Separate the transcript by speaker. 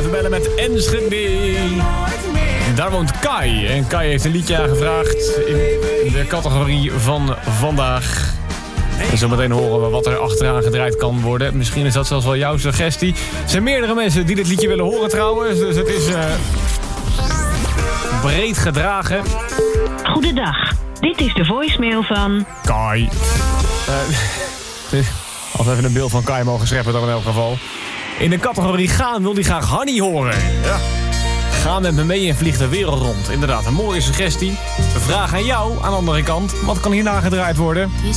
Speaker 1: even bellen met Enschede. Daar woont Kai. En Kai heeft een liedje aangevraagd in de categorie van vandaag. En zometeen horen we wat er achteraan gedraaid kan worden. Misschien is dat zelfs wel jouw suggestie. Er zijn meerdere mensen die dit liedje willen horen trouwens. Dus het is breed gedragen.
Speaker 2: Goedendag. Dit is de voicemail van...
Speaker 1: Kai. Als we even een beeld van Kai mogen scheppen dan in elk geval. In de categorie gaan wil hij graag Hanny horen. Ja. Ga met me mee en vlieg de wereld rond. Inderdaad, een mooie suggestie. We vragen aan jou, aan de andere kant. Wat kan hierna gedraaid worden?